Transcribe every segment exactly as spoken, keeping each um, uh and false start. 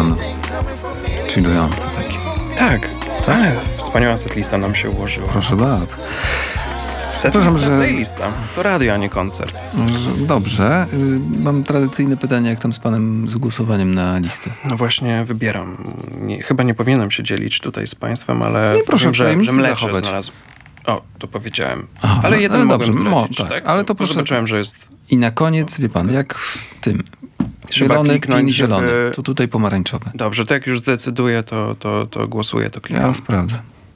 pan chillujący taki. Tak, tak. Ale wspaniała setlista nam się ułożyła. Proszę bardzo. Setlista, że... playlista. To radio, a nie koncert. Dobrze. Mam tradycyjne pytanie, jak tam z panem z głosowaniem na listę? No właśnie wybieram. Nie, chyba nie powinienem się dzielić tutaj z państwem, ale nie, proszę, powiem, że, że mleczek znalazł. O, to powiedziałem. Aha, ale jeden ale mogłem dobrze, zdradzić, mo, tak, tak? Ale to proszę. Zobaczyłem, że jest... I na koniec, wie pan, jak w tym... Trzeba zielony, kliknąć, pin zielony. żeby... To tutaj pomarańczowy. Dobrze, to jak już zdecyduję, to, to, to głosuję, to klikam. Ja sprawdzę.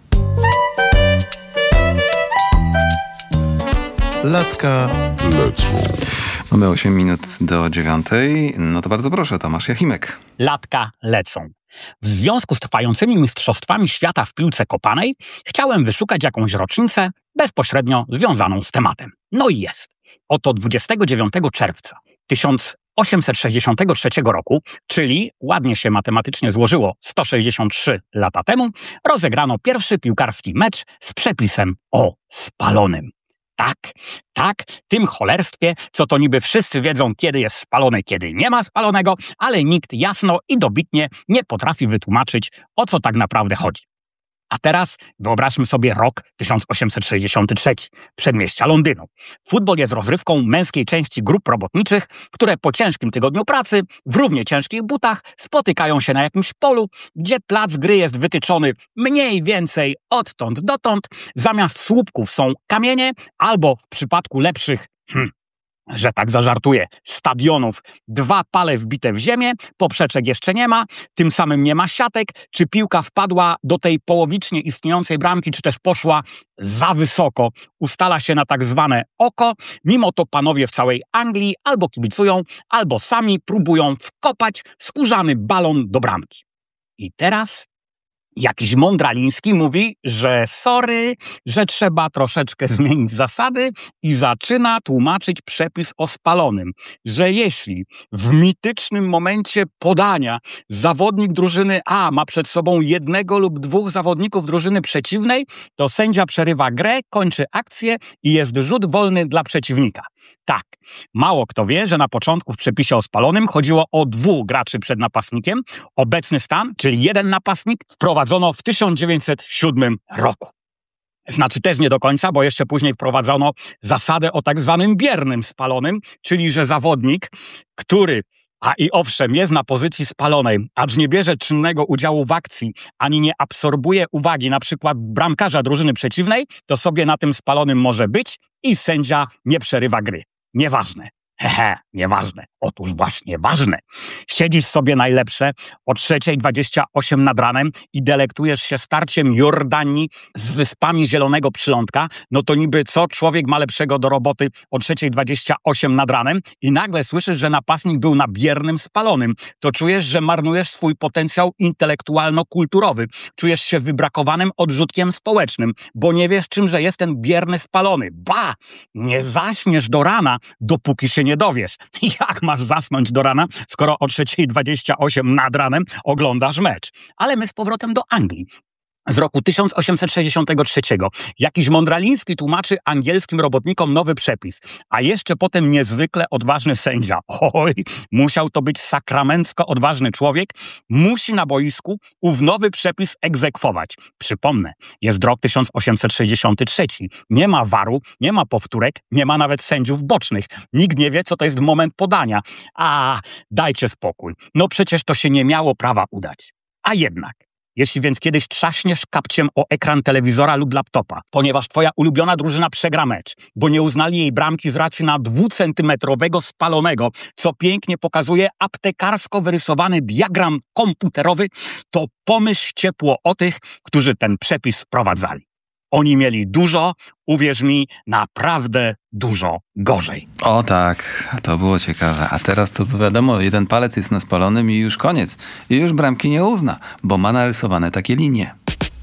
Latka lecą. Mamy osiem minut do dziewiątej. No to bardzo proszę, Tomasz Jachimek. Latka lecą. W związku z trwającymi mistrzostwami świata w piłce kopanej chciałem wyszukać jakąś rocznicę bezpośrednio związaną z tematem. No i jest. Oto dwudziestego dziewiątego czerwca tysiąc osiemset sześćdziesiątego trzeciego roku, czyli ładnie się matematycznie złożyło sto sześćdziesiąt trzy lata temu, rozegrano pierwszy piłkarski mecz z przepisem o spalonym. Tak, tak, tym cholerstwie, co to niby wszyscy wiedzą, kiedy jest spalone, kiedy nie ma spalonego, ale nikt jasno i dobitnie nie potrafi wytłumaczyć, o co tak naprawdę chodzi. A teraz wyobraźmy sobie rok tysiąc osiemset sześćdziesiąty trzeci, przedmieścia Londynu. Futbol jest rozrywką męskiej części grup robotniczych, które po ciężkim tygodniu pracy, w równie ciężkich butach, spotykają się na jakimś polu, gdzie plac gry jest wytyczony mniej więcej odtąd dotąd. Zamiast słupków są kamienie, albo w przypadku lepszych... Hmm, że tak zażartuję, stadionów, dwa pale wbite w ziemię, poprzeczek jeszcze nie ma, tym samym nie ma siatek, czy piłka wpadła do tej połowicznie istniejącej bramki, czy też poszła za wysoko. Ustala się na tak zwane oko, mimo to panowie w całej Anglii albo kibicują, albo sami próbują wkopać skórzany balon do bramki. I teraz... Jakiś mądraliński mówi, że sorry, że trzeba troszeczkę zmienić zasady i zaczyna tłumaczyć przepis o spalonym, że jeśli w mitycznym momencie podania zawodnik drużyny A ma przed sobą jednego lub dwóch zawodników drużyny przeciwnej, to sędzia przerywa grę, kończy akcję i jest rzut wolny dla przeciwnika. Tak, mało kto wie, że na początku w przepisie o spalonym chodziło o dwóch graczy przed napastnikiem. Obecny stan, czyli jeden napastnik, wprowadzono w tysiąc dziewięćset siódmym roku. Znaczy też nie do końca, bo jeszcze później wprowadzono zasadę o tak zwanym biernym spalonym, czyli że zawodnik, który, a i owszem, jest na pozycji spalonej, acz nie bierze czynnego udziału w akcji, ani nie absorbuje uwagi na przykład bramkarza drużyny przeciwnej, to sobie na tym spalonym może być i sędzia nie przerywa gry. Nieważne. Hehe, nieważne. Otóż właśnie ważne. Siedzisz sobie najlepsze o trzeciej dwadzieścia osiem nad ranem i delektujesz się starciem Jordanii z wyspami Zielonego Przylądka, no to niby co człowiek ma lepszego do roboty o trzeciej dwadzieścia osiem nad ranem i nagle słyszysz, że napastnik był na biernym spalonym. To czujesz, że marnujesz swój potencjał intelektualno-kulturowy. Czujesz się wybrakowanym odrzutkiem społecznym, bo nie wiesz, czymże jest ten bierny spalony. Ba! Nie zaśniesz do rana, dopóki się nie dowiesz. Jak masz zasnąć do rana, skoro o trzeciej dwadzieścia osiem nad ranem oglądasz mecz? Ale my z powrotem do Anglii. Z roku tysiąc osiemset sześćdziesiątego trzeciego. Jakiś mądraliński tłumaczy angielskim robotnikom nowy przepis, a jeszcze potem niezwykle odważny sędzia. Oj, musiał to być sakramencko odważny człowiek. Musi na boisku ów nowy przepis egzekwować. Przypomnę, jest rok tysiąc osiemset sześćdziesiąty trzeci. Nie ma waru, nie ma powtórek, nie ma nawet sędziów bocznych. Nikt nie wie, co to jest moment podania. A, dajcie spokój. No przecież to się nie miało prawa udać. A jednak. Jeśli więc kiedyś trzaśniesz kapciem o ekran telewizora lub laptopa, ponieważ twoja ulubiona drużyna przegra mecz, bo nie uznali jej bramki z racji na dwucentymetrowego spalonego, co pięknie pokazuje aptekarsko wyrysowany diagram komputerowy, to pomyśl ciepło o tych, którzy ten przepis wprowadzali. Oni mieli dużo, uwierz mi, naprawdę dużo gorzej. O tak, to było ciekawe. A teraz to wiadomo, jeden palec jest na spalonym i już koniec. I już bramki nie uzna, bo ma narysowane takie linie.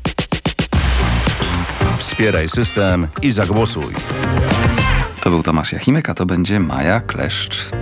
Wspieraj system i zagłosuj. To był Tomasz Jachimek, a to będzie Maja Kleszcz.